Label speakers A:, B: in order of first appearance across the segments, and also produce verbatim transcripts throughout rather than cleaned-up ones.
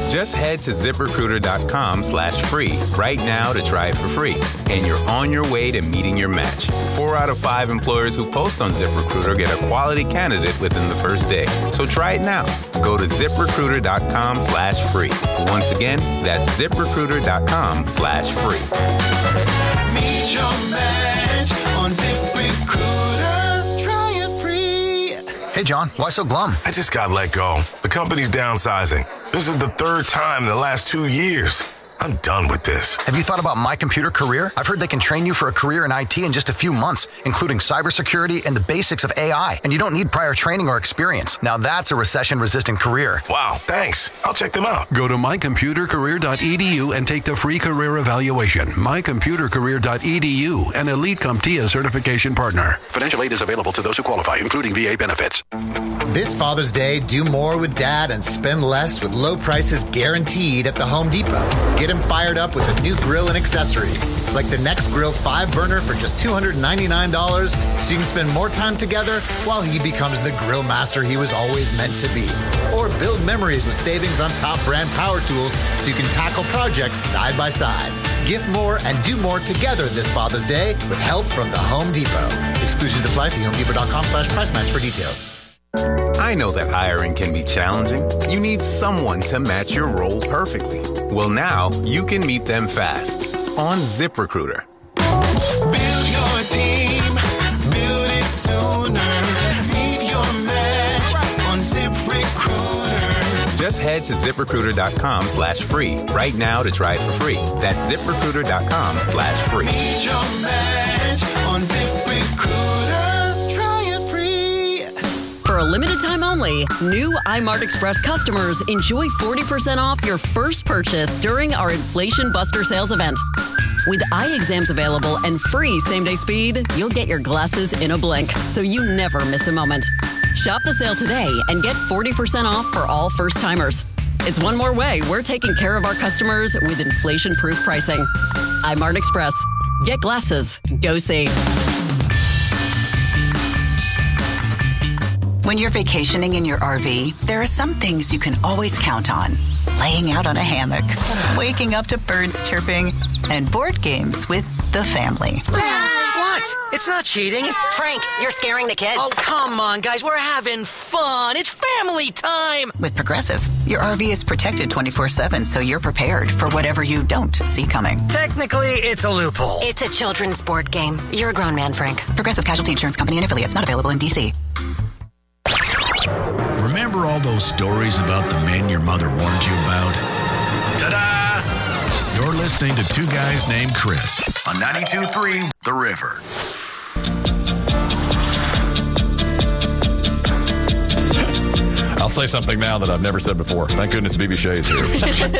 A: Just head to ZipRecruiter.com slash free right now to try it for free. And you're on your way to meeting your match. Four out of five employers who post on ZipRecruiter get a quality candidate within the first day. So try it now. Go to ZipRecruiter.com slash free. Once again, that's ZipRecruiter.com slash free.
B: Meet your match on ZipRecruiter. Try it free.
C: Hey, John, why so glum?
D: I just got let go. The company's downsizing. This is the third time in the last two years. I'm done with this.
C: Have you thought about My Computer Career? I've heard they can train you for a career in I T in just a few months, including cybersecurity and the basics of A I. And you don't need prior training or experience. Now that's a recession-resistant career.
D: Wow, thanks. I'll check them out.
E: Go to my computer career dot e d u and take the free career evaluation. my computer career dot e d u, an Elite CompTIA certification partner. Financial aid is available to those who qualify, including V A benefits.
F: This Father's Day, do more with Dad and spend less with low prices guaranteed at the Home Depot. Get him fired up with a new grill and accessories, like the Next Grill five burner for just two hundred ninety-nine dollars, so you can spend more time together while he becomes the grill master he was always meant to be. Or build memories with savings on top brand power tools so you can tackle projects side by side. Gift more and do more together this Father's Day with help from the Home Depot. Exclusions apply. See homedepot.com slash price match for details.
A: I know that hiring can be challenging. You need someone to match your role perfectly. Well, now you can meet them fast on ZipRecruiter.
B: Build your team. Build it sooner. Meet your match on ZipRecruiter.
A: Just head to ZipRecruiter.com slash free right now to try it for free. That's ZipRecruiter.com slash free.
B: Meet your match on ZipRecruiter. Try it free.
G: For a limited time only, new iMart Express customers enjoy forty percent off your first purchase during our Inflation Buster sales event. With eye exams available and free same-day speed, you'll get your glasses in a blink, so you never miss a moment. Shop the sale today and get forty percent off for all first-timers. It's one more way we're taking care of our customers with inflation-proof pricing. iMart Express. Get glasses. Go see.
H: When you're vacationing in your R V, there are some things you can always count on. Laying out on a hammock, waking up to birds chirping, and board games with the family.
I: What? It's not cheating.
J: Frank, you're scaring the kids.
I: Oh, come on, guys. We're having fun. It's family time.
H: With Progressive, your R V is protected twenty-four seven, so you're prepared for whatever you don't see coming.
I: Technically, it's a loophole.
J: It's a children's board game. You're a grown man, Frank.
H: Progressive Casualty Insurance Company and affiliates, not available in D C.
K: Remember all those stories about the men your mother warned you about? Ta-da! You're listening to Two Guys Named Chris on ninety-two point three The River.
L: I'll say something now that I've never said before. Thank goodness B B Shay's here.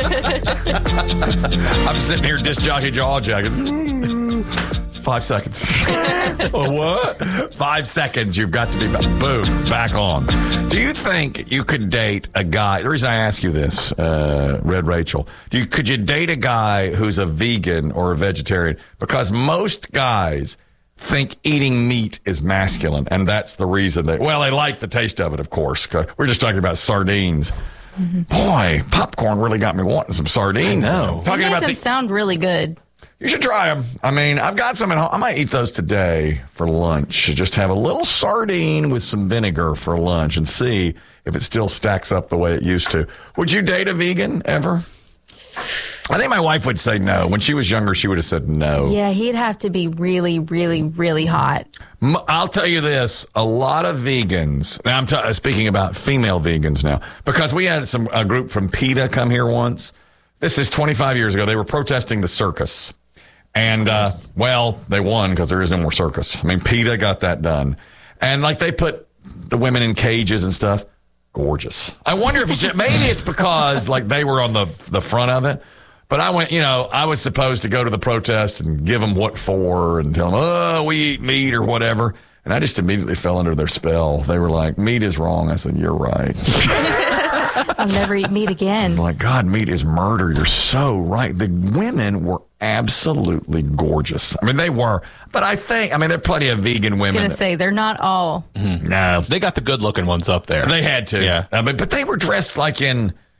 L: I'm sitting here disc jockey jaw jacking. Five seconds. Oh, what? Five seconds. You've got to be back. Boom. Back on. Do you think you could date a guy? The reason I ask you this, uh, Red Rachel, do you, could you date a guy who's a vegan or a vegetarian? Because most guys think eating meat is masculine, and that's the reason they, well, they like the taste of it, of course. 'Cause we're just talking about sardines. Mm-hmm. Boy, popcorn really got me wanting some sardines.
M: No,
L: talking
M: about
L: them
M: the sound really good.
L: You should try them. I mean, I've got some at home. I might eat those today for lunch. Just have a little sardine with some vinegar for lunch and see if it still stacks up the way it used to. Would you date a vegan ever? I think my wife would say no. When she was younger, she would have said no.
M: Yeah, he'd have to be really, really, really hot.
L: I'll tell you this. A lot of vegans, now I'm t- speaking about female vegans now, because we had some a group from PETA come here once. This is twenty-five years ago. They were protesting the circus. And, uh, well, they won because there is no more circus. I mean, PETA got that done. And, like, they put the women in cages and stuff. Gorgeous. I wonder if it's just, maybe it's because, like, they were on the the front of it. But I went, you know, I was supposed to go to the protest and give them what for and tell them, oh, we eat meat or whatever. And I just immediately fell under their spell. They were like, meat is wrong. I said, you're right.
M: I'll never eat meat again.
L: I was like, God, meat is murder. You're so right. The women were absolutely gorgeous. I mean, they were. But I think, I mean, there are plenty of vegan women.
M: I was going to say, they're not all.
L: Mm-hmm. No.
N: They got the good-looking ones up there.
L: They had to.
N: Yeah.
L: I mean, but they were dressed like in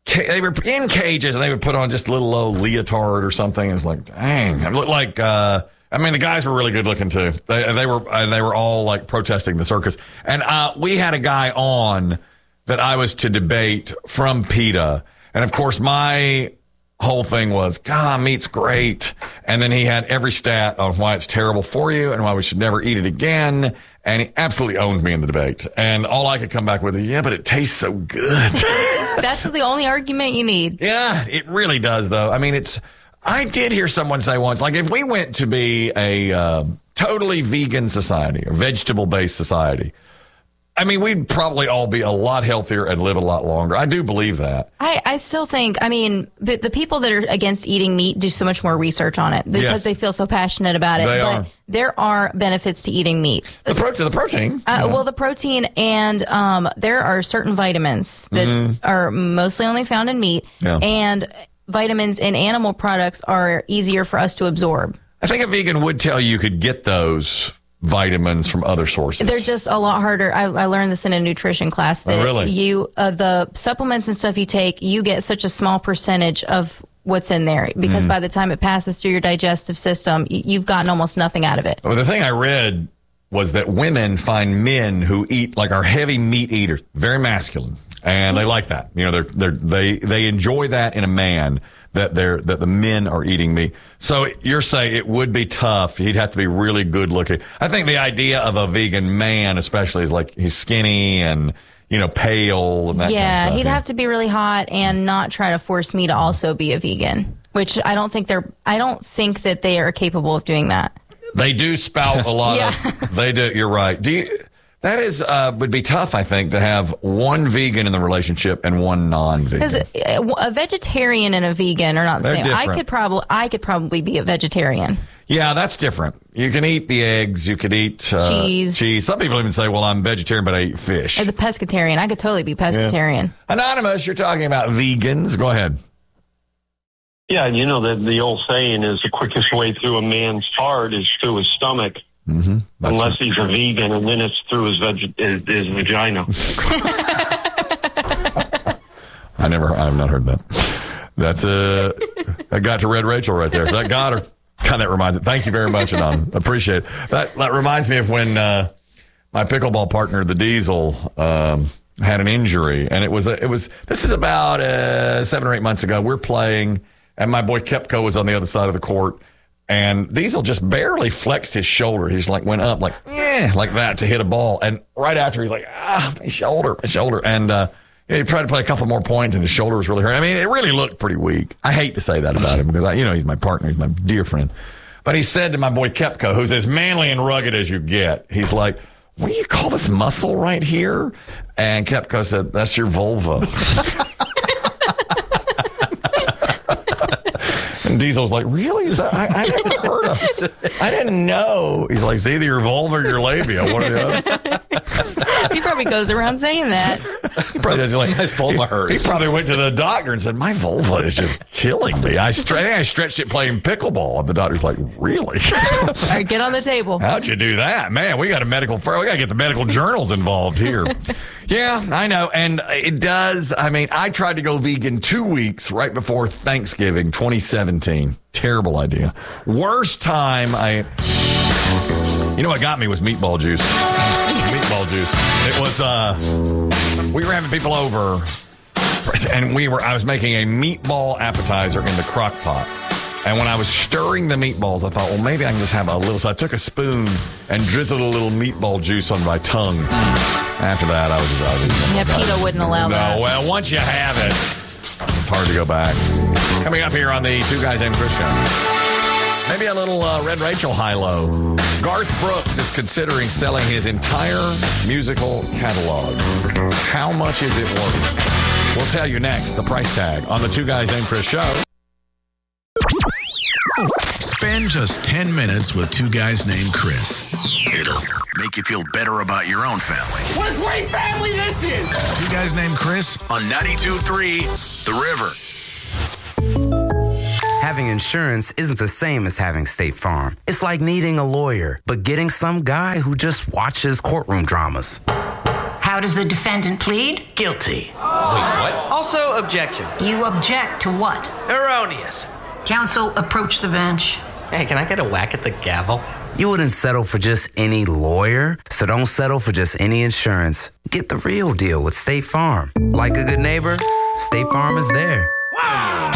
L: ca- they were in cages and they would put on just a little old leotard or something. It's like, dang, it looked like. Uh, I mean, the guys were really good looking too. They, they were uh, they were all like protesting the circus, and uh, we had a guy on that I was to debate from PETA, and of course my whole thing was, God, meat's great. And then he had every stat on why it's terrible for you and why we should never eat it again. And he absolutely owned me in the debate. And all I could come back with is, yeah, but it tastes so good.
M: That's the only argument you need.
L: Yeah, it really does, though. I mean, it's, I did hear someone say once, like, if we went to be a uh, totally vegan society, a vegetable-based society, I mean, we'd probably all be a lot healthier and live a lot longer. I do believe that.
M: I, I still think, I mean, but the people that are against eating meat do so much more research on it because
L: Yes.
M: they feel so passionate about it.
L: They
M: but
L: are.
M: there are benefits to eating meat.
L: The, pro- the protein.
M: Uh,
L: yeah.
M: Well, the protein and um, there are certain vitamins that
L: Mhm.
M: are mostly only found in meat,
L: Yeah.
M: and vitamins in animal products are easier for us to absorb.
L: I think a vegan would tell you you could get those vitamins from other sources.
M: They're just a lot harder. I, I learned this in a nutrition class that
L: Oh, really?
M: you uh, the supplements and stuff you take, you get such a small percentage of what's in there because
L: Mm.
M: by the time it passes through your digestive system, y- you've gotten almost nothing out of it.
L: Well, the thing I read was that women find men who eat, like, are heavy meat eaters, very masculine, and they like that. You know, they're they're they they enjoy that in a man, that they're that the men are eating meat. So you're saying it would be tough. He'd have to be really good looking. I think the idea of a vegan man, especially, is like he's skinny and, you know, pale and that
M: Yeah,
L: kind of
M: he'd
L: stuff.
M: have to be really hot and not try to force me to also be a vegan, which I don't think they're. I don't think that they are capable of doing that.
L: They do spout a lot
M: Yeah.
L: of. They do. You're right. Do you? That is uh, would be tough, I think, to have one vegan in the relationship and one non-vegan.
M: Because a vegetarian and a vegan are not the
L: They're
M: same. I
L: different.
M: could probably, I could probably be a vegetarian.
L: Yeah, that's different. You can eat the eggs. You could eat uh,
M: Cheese.
L: Cheese. Some people even say, "Well, I'm vegetarian, but I eat fish."
M: As a pescatarian, I could totally be pescatarian.
L: Anonymous, you're talking about vegans. Go ahead.
N: Yeah, you know, the, the old saying is the quickest way through a man's heart is through his stomach,
L: mm-hmm.
N: unless he's a vegan, and then it's through his, veg- his, his vagina.
L: I never, I have not heard that. That's a, that got to Red Rachel right there. That got her. God, that reminds me. Thank you very much, Anon. Appreciate it. That, that reminds me of when uh, my pickleball partner, the Diesel, um, had an injury, and it was a, it was. This is about uh, seven or eight months ago. We're playing, and my boy Kepko was on the other side of the court, and Diesel just barely flexed his shoulder. He's like went up like yeah, like that to hit a ball, and right after he's like ah, my shoulder, my shoulder, and. uh You know, he tried to play a couple more points, and his shoulder was really hurt. I mean, it really looked pretty weak. I hate to say that about him because, I, you know, he's my partner. He's my dear friend. But he said to my boy Kepko, who's as manly and rugged as you get, he's like, what do you call this muscle right here? And Kepko said, that's your vulva. And Diesel was like, really? Is that, I, I never heard of it. I didn't know. He's like, it's either your vulva or your labia. One or the other.
M: He probably goes around saying that.
L: He probably does. Like, my vulva hurts. He probably went to the doctor and said, my vulva is just killing me. I, stre- I think I stretched it playing pickleball. And the doctor's like, really?
M: All right, get on the table.
L: How'd you do that? Man, we got a medical, we got to get the medical journals involved here. Yeah, I know. And it does. I mean, I tried to go vegan two weeks right before Thanksgiving twenty seventeen. Terrible idea. Worst time I, you know what got me was meatball juice. Meatball juice. It was, uh, we were having people over and we were, I was making a meatball appetizer in the crock pot. And when I was stirring the meatballs, I thought, well, maybe I can just have a little. So I took a spoon and drizzled a little meatball juice on my tongue. After that, I was just, I was,
M: Yeah, PETA wouldn't allow
L: no,
M: that.
L: well, once you have it, it's hard to go back. Coming up here on the Two Guys Named Chris show. Maybe a little uh, Red Rachel high-low. Garth Brooks is considering selling his entire musical catalog. How much is it worth? We'll tell you next, the price tag on the Two Guys Named Chris show.
K: Spend just ten minutes with Two Guys Named Chris. It'll make you feel better about your own family.
B: What a great family this is!
K: Two Guys Named Chris on ninety-two point three The River.
O: Having insurance isn't the same as having State Farm. It's like needing a lawyer, but getting some guy who just watches courtroom dramas.
P: How does the defendant plead?
I: Guilty.
P: what? Also, objection.
Q: You object to what?
P: Erroneous.
Q: Counsel, approach the bench.
P: Hey, can I get a whack at the gavel?
O: You wouldn't settle for just any lawyer, so don't settle for just any insurance. Get the real deal with State Farm. Like a good neighbor, State Farm is there.